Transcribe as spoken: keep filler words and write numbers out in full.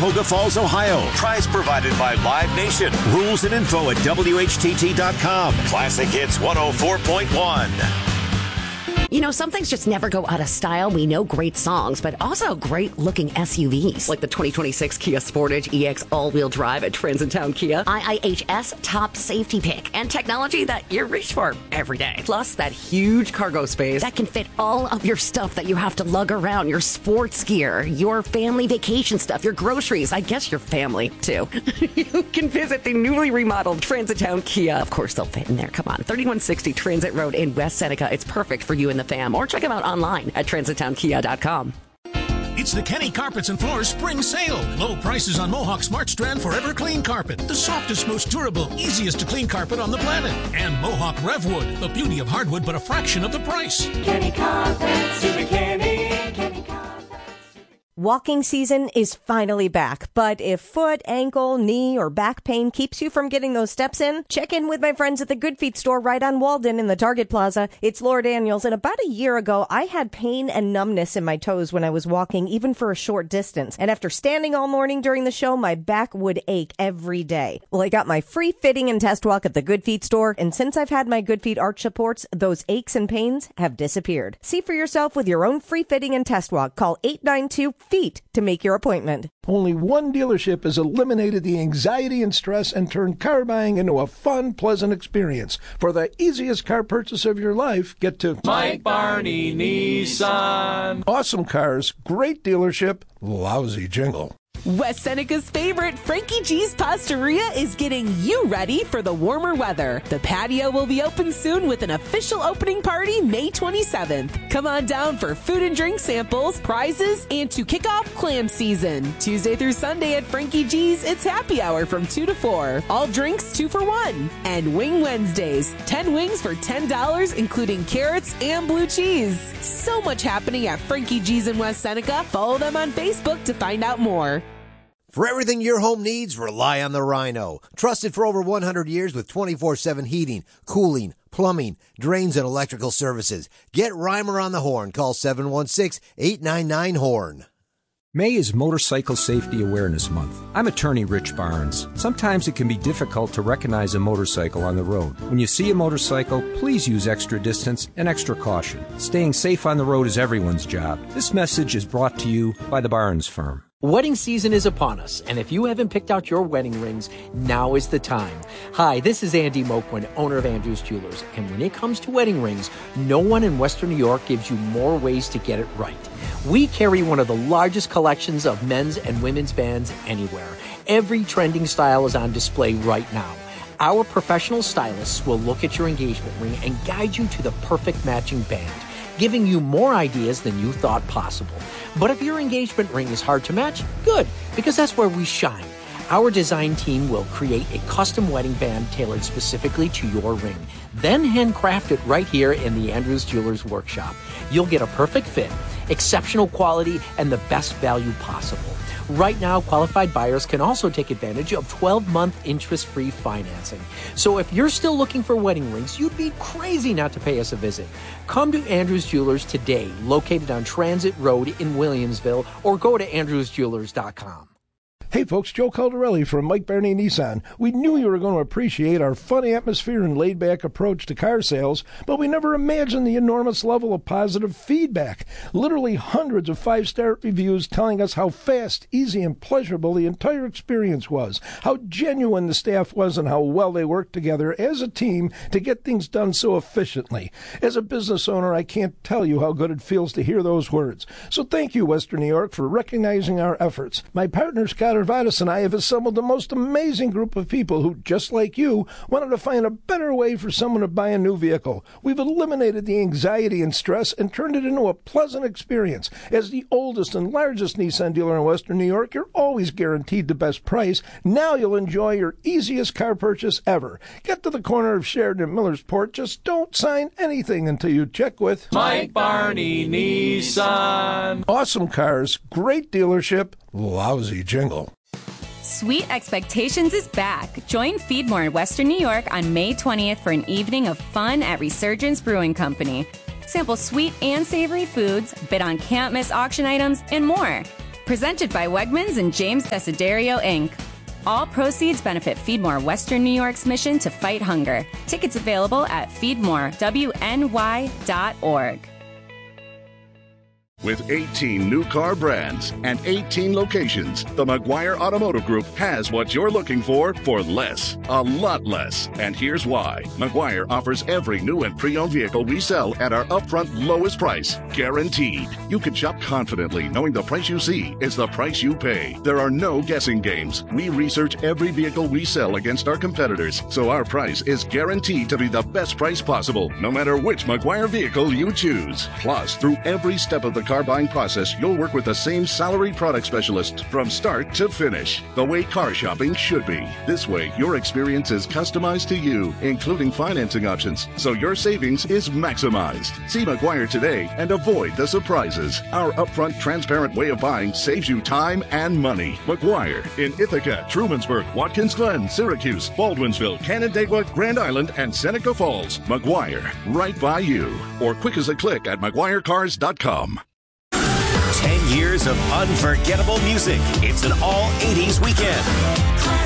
Cuyahoga Falls, Ohio. Prize provided by Live Nation. Rules and info at W H T T dot com. Classic Hits one oh four point one. You know, some things just never go out of style. We know great songs, but also great looking S U Vs. Like the twenty twenty-six Kia Sportage E X all-wheel drive at Transitown Kia. I I H S top safety pick. And technology that you reach for every day. Plus that huge cargo space that can fit all of your stuff that you have to lug around. Your sports gear, your family vacation stuff, your groceries. I guess your family, too. You can visit the newly remodeled Transitown Kia. Of course, they'll fit in there. Come on. thirty-one sixty Transit Road in West Seneca. It's perfect for you and the fam, or check them out online at transitown kia dot com. It's the Kenny Carpets and Floors Spring Sale. Low prices on Mohawk Smart Strand Forever Clean Carpet. The softest, most durable, easiest to clean carpet on the planet. And Mohawk Revwood. The beauty of hardwood, but a fraction of the price. Kenny Carpets, Super Kenny. Kenny Carpets. Walking season is finally back, but if foot, ankle, knee, or back pain keeps you from getting those steps in, check in with my friends at the Good Feet store right on Walden in the Target Plaza. It's Laura Daniels, and about a year ago, I had pain and numbness in my toes when I was walking, even for a short distance. And after standing all morning during the show, my back would ache every day. Well, I got my free fitting and test walk at the Good Feet store, and since I've had my Good Feet arch supports, those aches and pains have disappeared. See for yourself with your own free fitting and test walk. Call eight nine two feet to make your appointment. Only one dealership has eliminated the anxiety and stress and turned car buying into a fun, pleasant experience. For the easiest car purchase of your life, get to Mike Barney Nissan. Awesome cars, great dealership, lousy jingle. West Seneca's favorite, Frankie G's Pastaria, is getting you ready for the warmer weather. The patio will be open soon with an official opening party May twenty-seventh. Come on down for food and drink samples, prizes, and to kick off clam season. Tuesday through Sunday at Frankie G's, it's happy hour from two to four. All drinks two for one. And Wing Wednesdays, ten wings for ten dollars, including carrots and blue cheese. So much happening at Frankie G's in West Seneca. Follow them on Facebook to find out more. For everything your home needs, rely on the Rhino. Trusted for over one hundred years with twenty-four seven heating, cooling, plumbing, drains, and electrical services. Get Reimer on the horn. Call seven one six, eight nine nine, HORN. May is Motorcycle Safety Awareness Month. I'm attorney Rich Barnes. Sometimes it can be difficult to recognize a motorcycle on the road. When you see a motorcycle, please use extra distance and extra caution. Staying safe on the road is everyone's job. This message is brought to you by the Barnes Firm. Wedding season is upon us, and if you haven't picked out your wedding rings, now is the time. Hi, this is Andy Moquin, owner of Andrews Jewelers, and when it comes to wedding rings, no one in Western New York gives you more ways to get it right. We carry one of the largest collections of men's and women's bands anywhere. Every trending style is on display right now. Our professional stylists will look at your engagement ring and guide you to the perfect matching band, giving you more ideas than you thought possible. But if your engagement ring is hard to match, good, because that's where we shine. Our design team will create a custom wedding band tailored specifically to your ring, then handcraft it right here in the Andrews Jewelers workshop. You'll get a perfect fit, exceptional quality, and the best value possible. Right now, qualified buyers can also take advantage of twelve-month interest-free financing. So if you're still looking for wedding rings, you'd be crazy not to pay us a visit. Come to Andrews Jewelers today, located on Transit Road in Williamsville, or go to andrews jewelers dot com. Hey folks, Joe Caldarelli from Mike Barney Nissan. We knew you were going to appreciate our fun atmosphere and laid-back approach to car sales, but we never imagined the enormous level of positive feedback. Literally hundreds of five-star reviews telling us how fast, easy, and pleasurable the entire experience was, how genuine the staff was, and how well they worked together as a team to get things done so efficiently. As a business owner, I can't tell you how good it feels to hear those words. So thank you, Western New York, for recognizing our efforts. My partner, Scott Arvadas, and I have assembled the most amazing group of people who, just like you, wanted to find a better way for someone to buy a new vehicle. We've eliminated the anxiety and stress and turned it into a pleasant experience. As the oldest and largest Nissan dealer in Western New York, you're always guaranteed the best price. Now you'll enjoy your easiest car purchase ever. Get to the corner of Sheridan and Millersport. Just don't sign anything until you check with Mike Barney Nissan. Awesome cars, great dealership, lousy jingle. Sweet Expectations is back. Join Feedmore in Western New York on May twentieth for an evening of fun at Resurgence Brewing Company. Sample sweet and savory foods, bid on can't-miss auction items, and more. Presented by Wegmans and James Desiderio, Incorporated. All proceeds benefit Feedmore Western New York's mission to fight hunger. Tickets available at feedmore w n y dot org. With eighteen new car brands and eighteen locations, the McGuire Automotive Group has what you're looking for for less, a lot less. And here's why. McGuire offers every new and pre-owned vehicle we sell at our upfront lowest price, guaranteed. You can shop confidently knowing the price you see is the price you pay. There are no guessing games. We research every vehicle we sell against our competitors, so our price is guaranteed to be the best price possible, no matter which McGuire vehicle you choose. Plus, through every step of the car buying process, you'll work with the same salaried product specialist from start to finish, the way car shopping should be. This way, your experience is customized to you, including financing options, so your savings is maximized. See McGuire today and avoid the surprises. Our upfront, transparent way of buying saves you time and money. McGuire in Ithaca, Trumansburg, Watkins Glen, Syracuse, Baldwinsville, Canandaigua, Grand Island, and Seneca Falls. McGuire, right by you. Or quick as a click at McGuire Cars dot com. Ten years of unforgettable music. It's an all eighties weekend.